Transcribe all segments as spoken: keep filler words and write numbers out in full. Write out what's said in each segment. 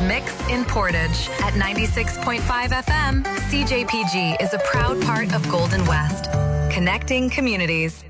Mix in Portage. At ninety-six point five F M, C J P G is a proud part of Golden West. Connecting communities.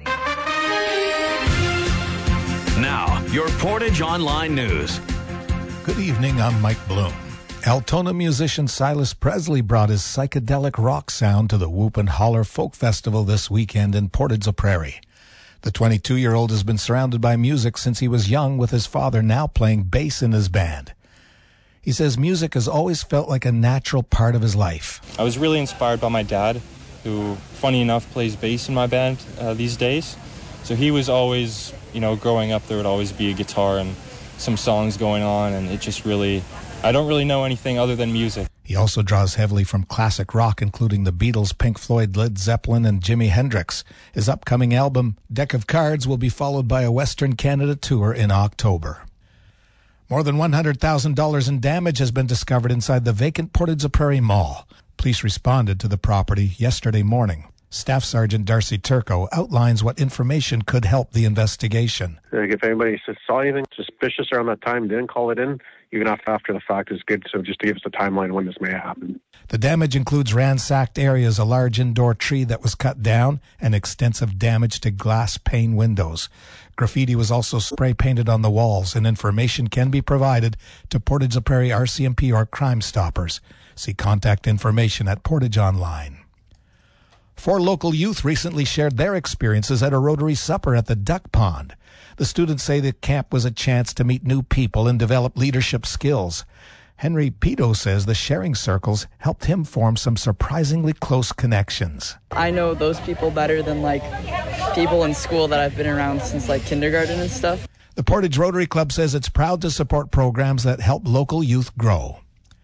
Now, your Portage Online News. Good evening, I'm Mike Bloom. Altona musician Silas Presley brought his psychedelic rock sound to the Whoop and Holler Folk Festival this weekend in Portage-la-Prairie. The twenty-two-year-old has been surrounded by music since he was young, with his father now playing bass in his band. He says music has always felt like a natural part of his life. I was really inspired by my dad, who, funny enough, plays bass in my band uh, these days. So he was always, you know, growing up, there would always be a guitar and some songs going on, and it just really, I don't really know anything other than music. He also draws heavily from classic rock, including the Beatles, Pink Floyd, Led Zeppelin, and Jimi Hendrix. His upcoming album, Deck of Cards, will be followed by a Western Canada tour in October. More than one hundred thousand dollars in damage has been discovered inside the vacant Portage-la-Prairie Mall. Police responded to the property yesterday morning. Staff Sergeant Darcy Turco outlines what information could help the investigation. Like if anybody saw anything suspicious around that time, didn't call it in, even after the fact is good. So just to give us a timeline when this may happen. The damage includes ransacked areas, a large indoor tree that was cut down, and extensive damage to glass pane windows. Graffiti was also spray painted on the walls, and information can be provided to Portage-la-Prairie R C M P or Crime Stoppers. See contact information at Portage Online. Four local youth recently shared their experiences at a Rotary supper at the Duck Pond. The students say the camp was a chance to meet new people and develop leadership skills. Henry Pito says the sharing circles helped him form some surprisingly close connections. I know those people better than like people in school that I've been around since like kindergarten and stuff. The Portage Rotary Club says it's proud to support programs that help local youth grow.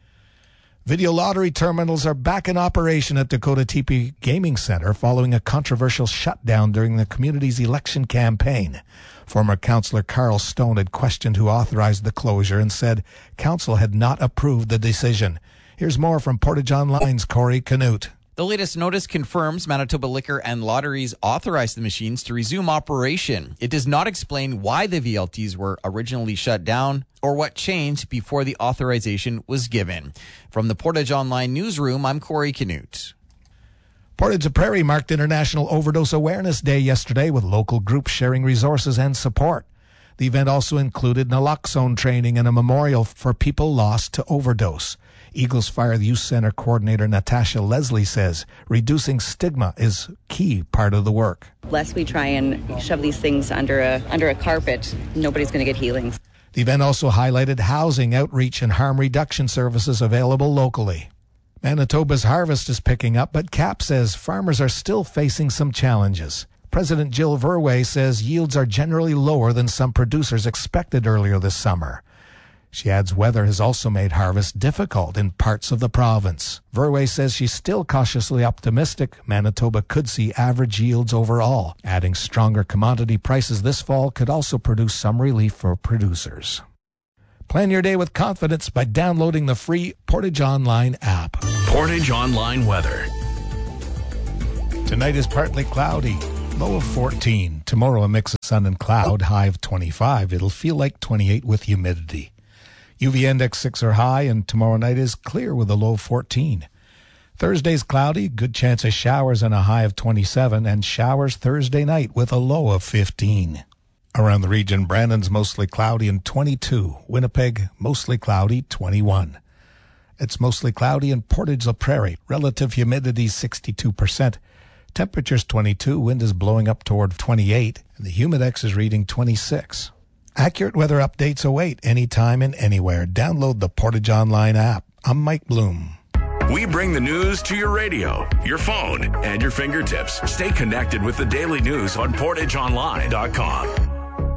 Video lottery terminals are back in operation at Dakota Teepee Gaming Center following a controversial shutdown during the community's election campaign. Former Councillor Carl Stone had questioned who authorized the closure and said Council had not approved the decision. Here's more from Portage Online's Corey Canute. The latest notice confirms Manitoba Liquor and Lotteries authorized the machines to resume operation. It does not explain why the V L Ts were originally shut down or what changed before the authorization was given. From the Portage Online newsroom, I'm Corey Canute. Portage-la-Prairie marked International Overdose Awareness Day yesterday with local groups sharing resources and support. The event also included naloxone training and a memorial for people lost to overdose. Eagles Fire Youth Center Coordinator Natasha Leslie says reducing stigma is key part of the work. Lest we try and shove these things under a under a carpet, nobody's going to get healings. The event also highlighted housing, outreach, and harm reduction services available locally. Manitoba's harvest is picking up, but C A P says farmers are still facing some challenges. President Jill Verwey says yields are generally lower than some producers expected earlier this summer. She adds weather has also made harvest difficult in parts of the province. Verwey says she's still cautiously optimistic Manitoba could see average yields overall. Adding stronger commodity prices this fall could also produce some relief for producers. Plan your day with confidence by downloading the free Portage Online app. Portage Online weather. Tonight is partly cloudy, low of fourteen. Tomorrow a mix of sun and cloud, high of twenty-five. It'll feel like twenty-eight with humidity. U V index six or high, and tomorrow night is clear with a low of fourteen. Thursday's cloudy, good chance of showers and a high of twenty-seven, and showers Thursday night with a low of fifteen. Around the region, Brandon's mostly cloudy and twenty-two. Winnipeg, mostly cloudy, twenty-one. It's mostly cloudy in Portage-la-Prairie. Relative humidity sixty-two percent. Temperature's twenty-two, wind is blowing up toward twenty-eight, and the humidex is reading twenty-six. Accurate weather updates await anytime and anywhere. Download the Portage Online app. I'm Mike Bloom. We bring the news to your radio, your phone, and your fingertips. Stay connected with the daily news on portage online dot com.